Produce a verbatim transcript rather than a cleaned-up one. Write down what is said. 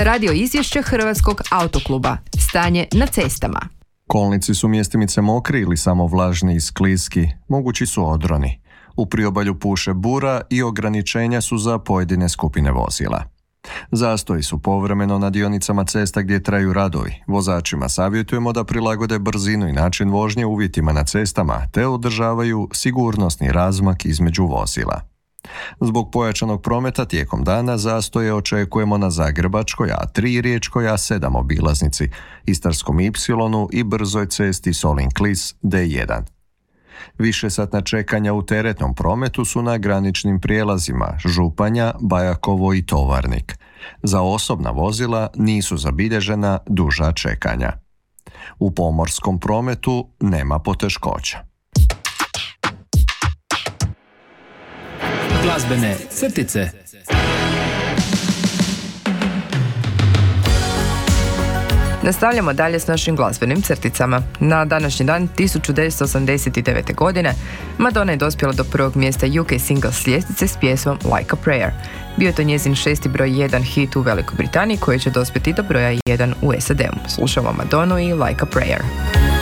Radio izvješće Hrvatskog autokluba. Stanje na cestama. Kolnici su mjestimice mokri ili samo vlažni i skliski, mogući su odroni. U priobalju puše bura i ograničenja su za pojedine skupine vozila. Zastoji su povremeno na dionicama cesta gdje traju radovi. Vozačima savjetujemo da prilagode brzinu i način vožnje uvjetima na cestama, te održavaju sigurnosni razmak između vozila. Zbog pojačanog prometa tijekom dana zastoje očekujemo na Zagrebačkoj A tri, Riječkoj A sedam obilaznici, Istarskom Ipsilonu i brzoj cesti Solin-Klis D jedan. Višesatna čekanja u teretnom prometu su na graničnim prijelazima Županja, Bajakovo i Tovarnik. Za osobna vozila nisu zabilježena duža čekanja. U pomorskom prometu nema poteškoća. Glazbene crtice. Nastavljamo dalje s našim glazbenim crticama. Na današnji dan tisuću devetsto osamdeset devete. godine Madonna je dospjela do prvog mjesta U K singles ljestvice s pjesmom Like a Prayer. Bio je to njezin šesti broj jedan hit u Velikoj Britaniji koji će dospjeti do broja jedan u S A D-u. Slušamo Madonu i Like a Prayer.